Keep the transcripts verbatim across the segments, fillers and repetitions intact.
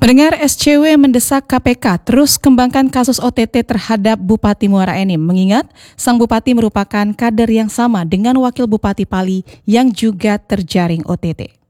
Pendengar, S C W mendesak K P K terus kembangkan kasus O T T terhadap Bupati Muara Enim, mengingat sang bupati merupakan kader yang sama dengan Wakil Bupati Pali yang juga terjaring O T T.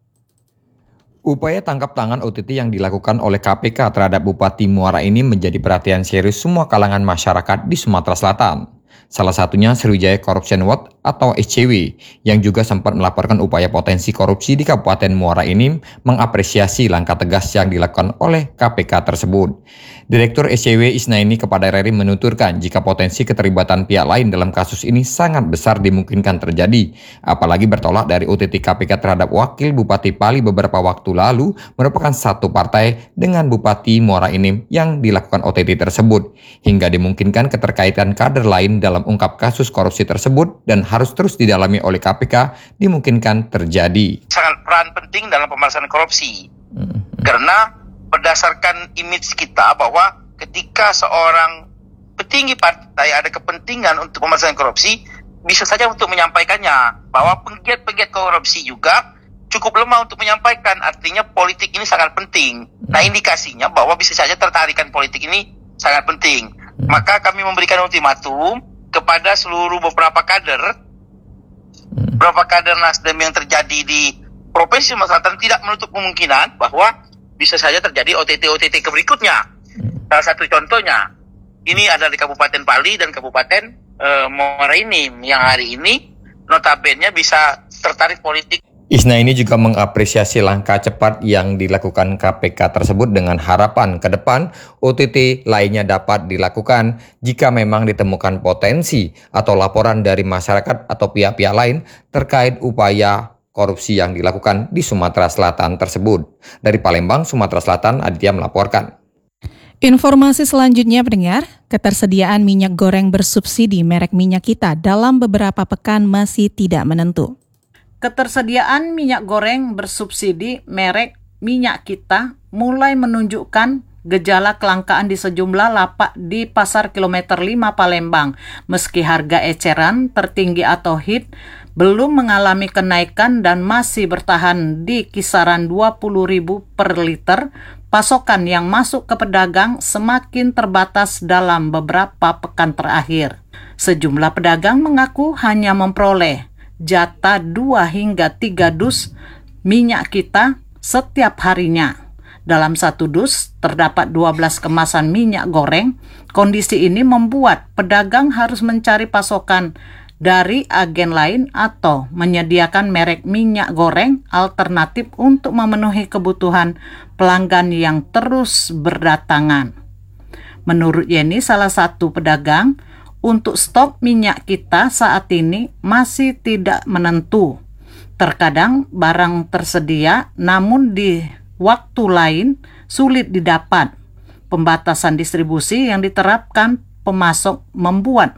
Upaya tangkap tangan O T T yang dilakukan oleh K P K terhadap Bupati Muara Enim menjadi perhatian serius semua kalangan masyarakat di Sumatera Selatan. Salah satunya Sriwijaya Corruption Watch atau S C W yang juga sempat melaporkan upaya potensi korupsi di Kabupaten Muara Enim mengapresiasi langkah tegas yang dilakukan oleh K P K tersebut. Direktur S C W Isnaini kepada R R I menuturkan jika potensi keterlibatan pihak lain dalam kasus ini sangat besar dimungkinkan terjadi, apalagi bertolak dari O T T K P K terhadap Wakil Bupati Pali beberapa waktu lalu merupakan satu partai dengan Bupati Muara Enim yang dilakukan O T T tersebut, hingga dimungkinkan keterkaitan kader lain dalam ungkap kasus korupsi tersebut dan harus terus didalami oleh K P K dimungkinkan terjadi. Sangat peran penting dalam pemberantasan korupsi, hmm. karena berdasarkan image kita bahwa ketika seorang petinggi partai ada kepentingan untuk pemberantasan korupsi, bisa saja untuk menyampaikannya, bahwa penggiat-penggiat korupsi juga cukup lemah untuk menyampaikan, artinya politik ini sangat penting. Nah, indikasinya bahwa bisa saja tertarikan politik ini sangat penting. Maka kami memberikan ultimatum kepada seluruh beberapa kader, beberapa kader Nasdem yang terjadi di Provinsi Sumatera Selatan tidak menutup kemungkinan bahwa bisa saja terjadi O T T-O T T berikutnya. Salah satu contohnya, ini ada di Kabupaten Pali dan Kabupaten e, Muara Enim yang hari ini notabene bisa tertarik politik. Isnaini juga mengapresiasi langkah cepat yang dilakukan K P K tersebut dengan harapan ke depan O T T lainnya dapat dilakukan jika memang ditemukan potensi atau laporan dari masyarakat atau pihak-pihak lain terkait upaya korupsi yang dilakukan di Sumatera Selatan tersebut. Dari Palembang, Sumatera Selatan, Aditya melaporkan. Informasi selanjutnya, pendengar, ketersediaan minyak goreng bersubsidi merek Minyak Kita dalam beberapa pekan masih tidak menentu. Ketersediaan minyak goreng bersubsidi merek Minyak Kita mulai menunjukkan gejala kelangkaan di sejumlah lapak di Pasar Kilometer lima Palembang. Meski harga eceran tertinggi atau H I T belum mengalami kenaikan dan masih bertahan di kisaran dua puluh ribu per liter, pasokan yang masuk ke pedagang semakin terbatas dalam beberapa pekan terakhir. Sejumlah pedagang mengaku hanya memperoleh jatah dua hingga tiga dus Minyak Kita setiap harinya. Dalam satu dus terdapat dua belas kemasan minyak goreng. Kondisi ini membuat pedagang harus mencari pasokan dari agen lain atau menyediakan merek minyak goreng alternatif untuk memenuhi kebutuhan pelanggan yang terus berdatangan. Menurut Yeni, salah satu pedagang, untuk stok Minyak Kita saat ini masih tidak menentu. Terkadang barang tersedia namun di waktu lain sulit didapat. Pembatasan distribusi yang diterapkan pemasok membuat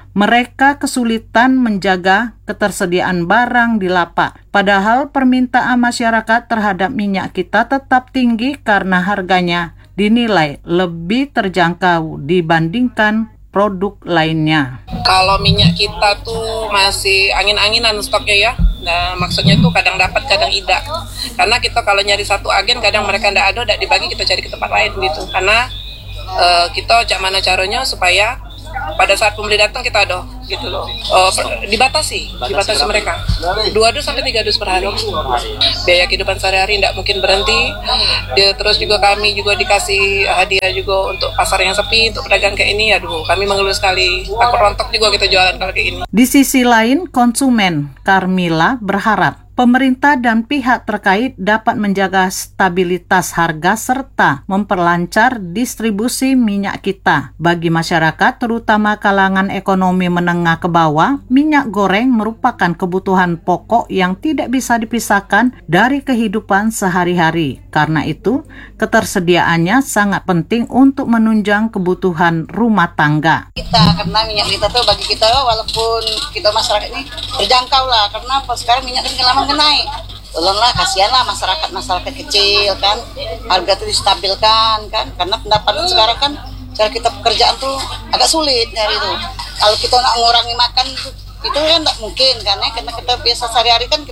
mereka kesulitan menjaga ketersediaan barang di lapak. Padahal permintaan masyarakat terhadap Minyak Kita tetap tinggi karena harganya dinilai lebih terjangkau dibandingkan produk lainnya. Kalau Minyak Kita tuh masih angin-anginan stoknya ya. Nah, maksudnya tuh kadang dapat, kadang tidak. Karena kita kalau nyari satu agen, kadang mereka tidak ada, tidak dibagi, kita cari ke tempat lain gitu. Karena uh, kita cak mana caranya supaya pada saat pembeli datang kita ada gitu loh. Uh, dibatasi, dibatasi mereka. Dua dus sampai tiga dus per hari. Biaya kehidupan sehari-hari tidak mungkin berhenti. Dia terus juga kami juga dikasih hadiah juga untuk pasar yang sepi, untuk pedagang kayak ini. Aduh, kami mengeluh sekali. Takut rontok juga kita jualan kalau kayak ini. Di sisi lain, konsumen Carmila berharap pemerintah dan pihak terkait dapat menjaga stabilitas harga serta memperlancar distribusi Minyak Kita. Bagi masyarakat, terutama kalangan ekonomi menengah ke bawah, minyak goreng merupakan kebutuhan pokok yang tidak bisa dipisahkan dari kehidupan sehari-hari. Karena itu, ketersediaannya sangat penting untuk menunjang kebutuhan rumah tangga. Kita, karena minyak kita tuh bagi kita, walaupun kita masyarakat ini terjangkau lah, karena sekarang minyak kan lama naik. Tolonglah, kasihanlah masyarakat masyarakat kecil kan, harga itu distabilkan kan, karena pendapatan sekarang kan cara kita pekerjaan tuh agak sulit nyari itu. Kalau kita nak mengurangi makan itu, itu kan tidak mungkin kan ya, karena kita biasa sehari-hari kan kita makan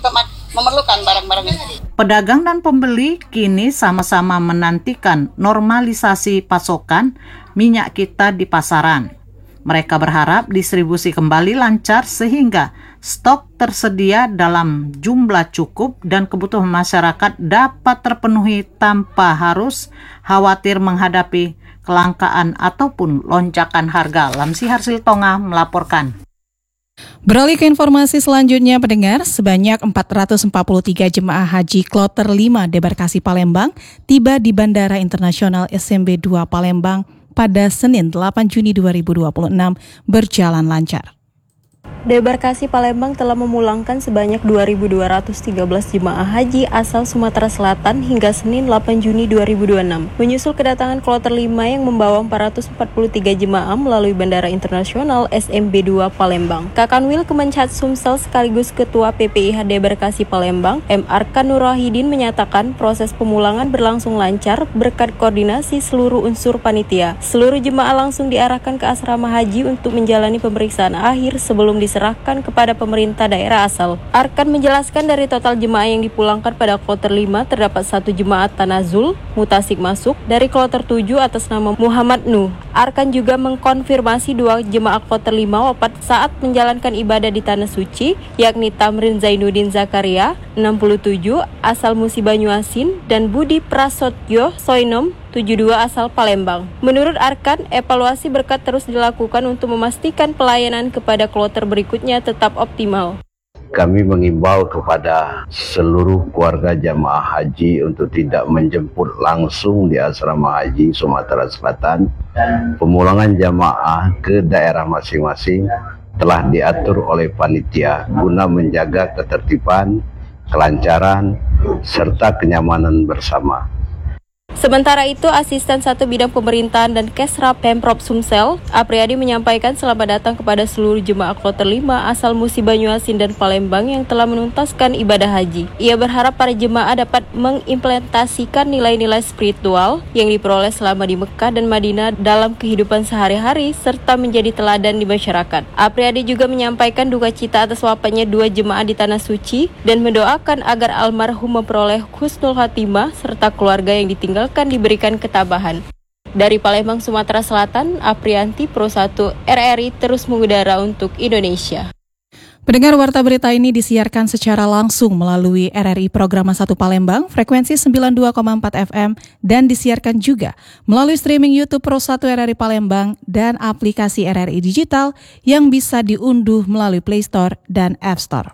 memerlukan barang-barang itu. Pedagang dan pembeli kini sama-sama menantikan normalisasi pasokan minyak kita di pasaran. Mereka berharap distribusi kembali lancar sehingga stok tersedia dalam jumlah cukup dan kebutuhan masyarakat dapat terpenuhi tanpa harus khawatir menghadapi kelangkaan ataupun lonjakan harga. Lamsi Harsil Tonga melaporkan. Beralih ke informasi selanjutnya, pendengar, sebanyak empat ratus empat puluh tiga jemaah haji kloter lima Debarkasi Palembang tiba di Bandara Internasional S M B dua Palembang pada Senin delapan Juni dua ribu dua puluh enam berjalan lancar. Debarkasi Palembang telah memulangkan sebanyak dua ribu dua ratus tiga belas jemaah haji asal Sumatera Selatan hingga Senin delapan Juni dua ribu dua puluh enam. Menyusul kedatangan kloter lima yang membawa empat ratus empat puluh tiga jemaah melalui Bandara Internasional S M B dua Palembang. Kakanwil Kemencat Sumsel sekaligus Ketua P P I H Debarkasi Palembang, M. Arkan Nur Wahidin menyatakan proses pemulangan berlangsung lancar berkat koordinasi seluruh unsur panitia. Seluruh jemaah langsung diarahkan ke asrama haji untuk menjalani pemeriksaan akhir sebelum diserahkan kepada pemerintah daerah asal. Arkan menjelaskan dari total jemaah yang dipulangkan pada kloter lima terdapat satu jemaah tanazul mutasik masuk dari kloter tujuh atas nama Muhammad Nuh. Arkan juga mengkonfirmasi dua jemaah kloter lima wafat saat menjalankan ibadah di Tanah Suci, yakni Tamrin Zainuddin Zakaria enam puluh tujuh asal Musi Banyuasin dan Budi Prasotyo Soinom tujuh puluh dua asal Palembang. Menurut Arkan, evaluasi berkat terus dilakukan untuk memastikan pelayanan kepada kloter berikutnya tetap optimal. Kami mengimbau kepada seluruh keluarga jamaah haji untuk tidak menjemput langsung di asrama haji Sumatera Selatan. Pemulangan jamaah ke daerah masing-masing telah diatur oleh panitia guna menjaga ketertiban, kelancaran, serta kenyamanan bersama. Sementara itu, Asisten satu Bidang Pemerintahan dan Kesra Pemprov Sumsel, Apriyadi menyampaikan selamat datang kepada seluruh jemaah kloter lima asal Musi Banyuasin dan Palembang yang telah menuntaskan ibadah haji. Ia berharap para jemaah dapat mengimplementasikan nilai-nilai spiritual yang diperoleh selama di Mekah dan Madinah dalam kehidupan sehari-hari serta menjadi teladan di masyarakat. Apriyadi juga menyampaikan duka cita atas wafatnya dua jemaah di Tanah Suci dan mendoakan agar almarhum memperoleh husnul khatimah serta keluarga yang ditinggal akan diberikan ketabahan. Dari Palembang, Sumatera Selatan, Aprianti, Pro satu R R I terus mengudara untuk Indonesia. Pendengar, warta berita ini disiarkan secara langsung melalui R R I Programa satu Palembang, frekuensi sembilan puluh dua koma empat F M, dan disiarkan juga melalui streaming YouTube Pro satu R R I Palembang dan aplikasi R R I Digital yang bisa diunduh melalui Play Store dan App Store.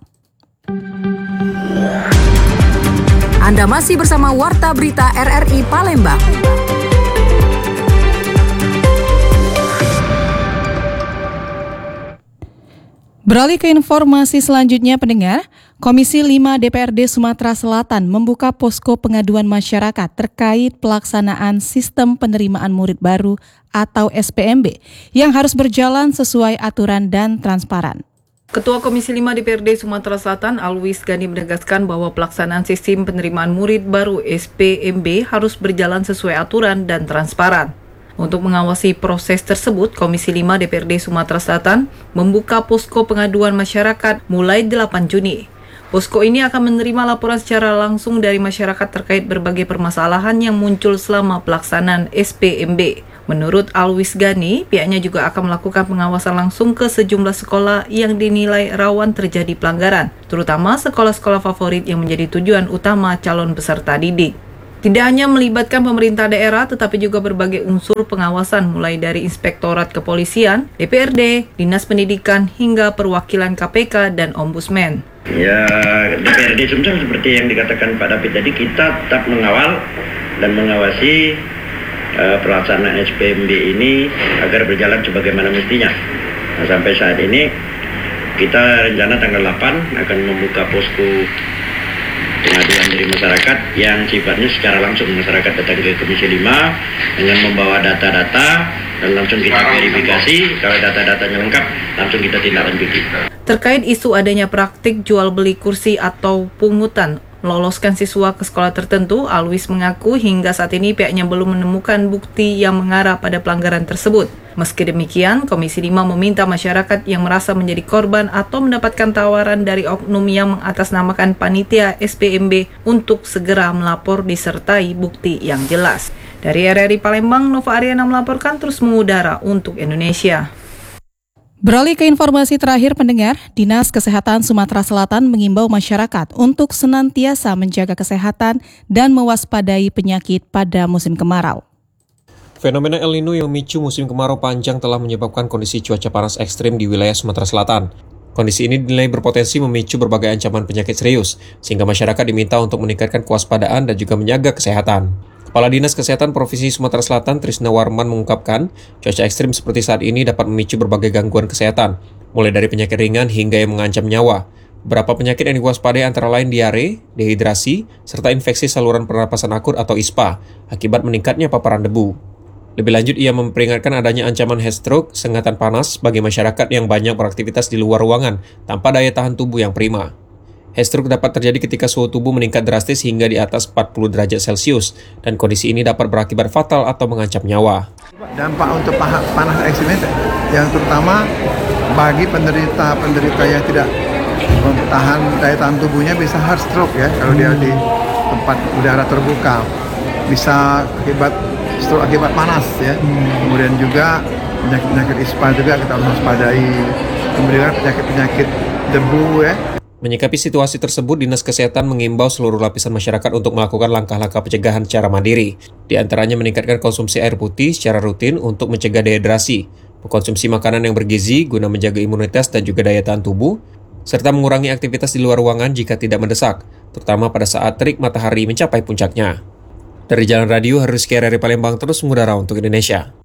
Anda masih bersama Warta Berita R R I Palembang. Beralih ke informasi selanjutnya, pendengar, Komisi lima D P R D Sumatera Selatan membuka posko pengaduan masyarakat terkait pelaksanaan sistem penerimaan murid baru atau S P M B yang harus berjalan sesuai aturan dan transparan. Ketua Komisi lima D P R D Sumatera Selatan, Alwis Gani, menegaskan bahwa pelaksanaan sistem penerimaan murid baru S P M B harus berjalan sesuai aturan dan transparan. Untuk mengawasi proses tersebut, Komisi lima D P R D Sumatera Selatan membuka posko pengaduan masyarakat mulai delapan Juni. Posko ini akan menerima laporan secara langsung dari masyarakat terkait berbagai permasalahan yang muncul selama pelaksanaan S P M B. Menurut Alwis Gani, pihaknya juga akan melakukan pengawasan langsung ke sejumlah sekolah yang dinilai rawan terjadi pelanggaran, terutama sekolah-sekolah favorit yang menjadi tujuan utama calon peserta didik. Tidak hanya melibatkan pemerintah daerah, tetapi juga berbagai unsur pengawasan mulai dari Inspektorat Kepolisian, D P R D, Dinas Pendidikan, hingga perwakilan K P K dan Ombudsman. Ya, D P R D Sumsel seperti yang dikatakan Pak David tadi, kita tetap mengawal dan mengawasi uh, pelaksanaan S P M B ini agar berjalan sebagaimana mestinya. Nah, sampai saat ini kita rencana tanggal delapan akan membuka posko pengaduan dari masyarakat yang sifatnya secara langsung masyarakat datang ke Komisi lima dengan membawa data-data dan langsung kita verifikasi. Kalau data-datanya lengkap, langsung kita tindak lanjuti. Terkait isu adanya praktik jual beli kursi atau pungutan meloloskan siswa ke sekolah tertentu, Alwis mengaku hingga saat ini pihaknya belum menemukan bukti yang mengarah pada pelanggaran tersebut. Meski demikian, Komisi lima meminta masyarakat yang merasa menjadi korban atau mendapatkan tawaran dari oknum yang mengatasnamakan panitia S P M B untuk segera melapor disertai bukti yang jelas. Dari R R I Palembang, Nova Ariana melaporkan terus mengudara untuk Indonesia. Beralih ke informasi terakhir pendengar, Dinas Kesehatan Sumatera Selatan mengimbau masyarakat untuk senantiasa menjaga kesehatan dan mewaspadai penyakit pada musim kemarau. Fenomena El Nino yang memicu musim kemarau panjang telah menyebabkan kondisi cuaca panas ekstrim di wilayah Sumatera Selatan. Kondisi ini dinilai berpotensi memicu berbagai ancaman penyakit serius, sehingga masyarakat diminta untuk meningkatkan kewaspadaan dan juga menjaga kesehatan. Kepala Dinas Kesehatan Provinsi Sumatera Selatan Trisna Warman mengungkapkan, cuaca ekstrim seperti saat ini dapat memicu berbagai gangguan kesehatan, mulai dari penyakit ringan hingga yang mengancam nyawa. Beberapa penyakit yang diwaspadai antara lain diare, dehidrasi, serta infeksi saluran pernapasan akut atau I S P A akibat meningkatnya paparan debu. Lebih lanjut, ia memperingatkan adanya ancaman heat stroke, sengatan panas bagi masyarakat yang banyak beraktivitas di luar ruangan tanpa daya tahan tubuh yang prima. Heat stroke dapat terjadi ketika suhu tubuh meningkat drastis hingga di atas empat puluh derajat Celcius, dan kondisi ini dapat berakibat fatal atau mengancam nyawa. Dampak untuk panas ekstrim yang terutama bagi penderita-penderita yang tidak tahan daya tahan tubuhnya bisa heat stroke ya, kalau dia di tempat udara terbuka. Bisa akibat stroke akibat panas ya. Kemudian juga penyakit-penyakit I S P A juga kita harus waspadai. Kemudian penyakit-penyakit debu ya. Menyikapi situasi tersebut, Dinas Kesehatan mengimbau seluruh lapisan masyarakat untuk melakukan langkah-langkah pencegahan secara mandiri. Di antaranya meningkatkan konsumsi air putih secara rutin untuk mencegah dehidrasi, mengkonsumsi makanan yang bergizi guna menjaga imunitas dan juga daya tahan tubuh, serta mengurangi aktivitas di luar ruangan jika tidak mendesak, terutama pada saat terik matahari mencapai puncaknya. Dari Jalan Radio, Harus R R I Palembang terus mengudara untuk Indonesia.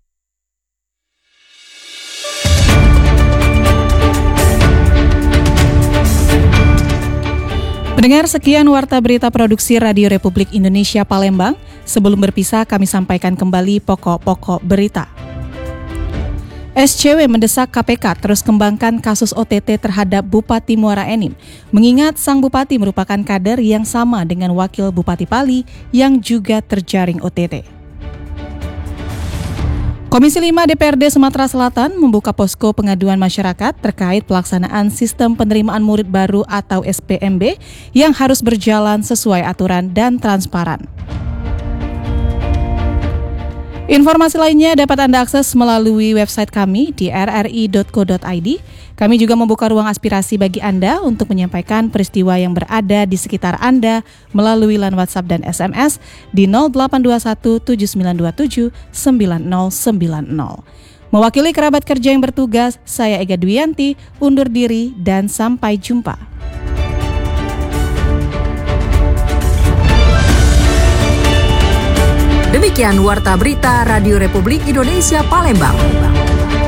Pendengar, sekian Warta Berita Produksi Radio Republik Indonesia Palembang. Sebelum berpisah, kami sampaikan kembali pokok-pokok berita. S C W mendesak K P K terus kembangkan kasus O T T terhadap Bupati Muara Enim, mengingat sang bupati merupakan kader yang sama dengan Wakil Bupati Pali yang juga terjaring O T T. Komisi lima D P R D Sumatera Selatan membuka posko pengaduan masyarakat terkait pelaksanaan sistem penerimaan murid baru atau S P M B yang harus berjalan sesuai aturan dan transparan. Informasi lainnya dapat Anda akses melalui website kami di r r i dot co dot i d. Kami juga membuka ruang aspirasi bagi Anda untuk menyampaikan peristiwa yang berada di sekitar Anda melalui line WhatsApp dan S M S di nol delapan dua satu tujuh sembilan dua tujuh sembilan nol sembilan nol. Mewakili kerabat kerja yang bertugas, saya Ega Dwianti, undur diri dan sampai jumpa. Demikian Warta Berita Radio Republik Indonesia Palembang.